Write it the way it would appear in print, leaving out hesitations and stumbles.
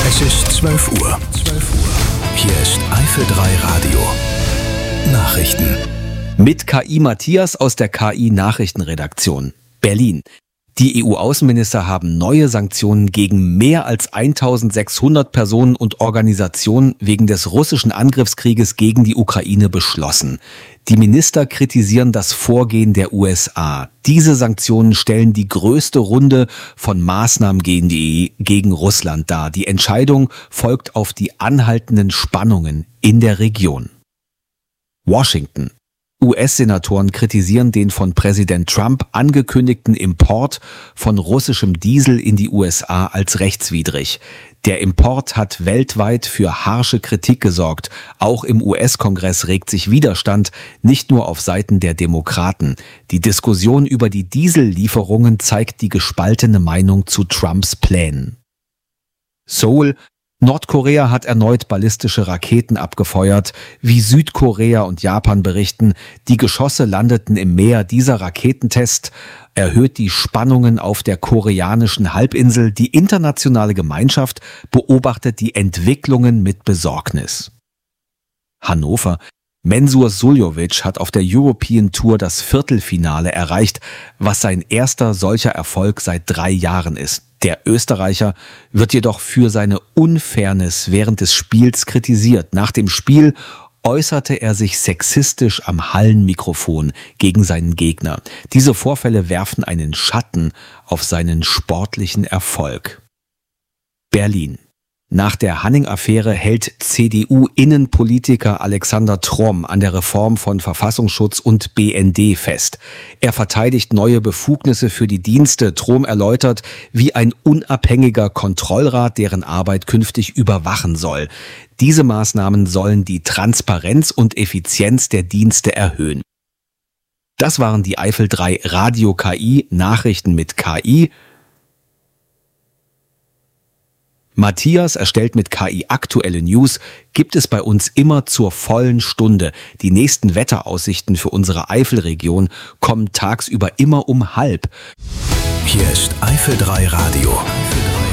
Es ist 12 Uhr. Hier ist Eifel 3 Radio. Nachrichten. Mit KI Matthias aus der KI-Nachrichtenredaktion. Berlin. Die EU-Außenminister haben neue Sanktionen gegen mehr als 1600 Personen und Organisationen wegen des russischen Angriffskrieges gegen die Ukraine beschlossen. Die Minister kritisieren das Vorgehen der USA. Diese Sanktionen stellen die größte Runde von Maßnahmen gegen Russland dar. Die Entscheidung folgt auf die anhaltenden Spannungen in der Region. Washington. US-Senatoren kritisieren den von Präsident Trump angekündigten Import von russischem Diesel in die USA als rechtswidrig. Der Import hat weltweit für harsche Kritik gesorgt. Auch im US-Kongress regt sich Widerstand, nicht nur auf Seiten der Demokraten. Die Diskussion über die Diesellieferungen zeigt die gespaltene Meinung zu Trumps Plänen. Seoul. Nordkorea hat erneut ballistische Raketen abgefeuert. Wie Südkorea und Japan berichten, die Geschosse landeten im Meer. Dieser Raketentest erhöht die Spannungen auf der koreanischen Halbinsel. Die internationale Gemeinschaft beobachtet die Entwicklungen mit Besorgnis. Hannover. Mensur Suljovic hat auf der European Tour das Viertelfinale erreicht, was sein erster solcher Erfolg seit 3 Jahren ist. Der Österreicher wird jedoch für seine Unfairness während des Spiels kritisiert. Nach dem Spiel äußerte er sich sexistisch am Hallenmikrofon gegen seinen Gegner. Diese Vorfälle werfen einen Schatten auf seinen sportlichen Erfolg. Berlin. Nach der Hanning-Affäre hält CDU-Innenpolitiker Alexander Tromm an der Reform von Verfassungsschutz und BND fest. Er verteidigt neue Befugnisse für die Dienste. Tromm erläutert, wie ein unabhängiger Kontrollrat deren Arbeit künftig überwachen soll. Diese Maßnahmen sollen die Transparenz und Effizienz der Dienste erhöhen. Das waren die Eifel 3 Radio KI Nachrichten mit KI. Matthias erstellt mit KI aktuelle News, gibt es bei uns immer zur vollen Stunde. Die nächsten Wetteraussichten für unsere Eifelregion kommen tagsüber immer um 12:30. Hier ist Eifel 3 Radio.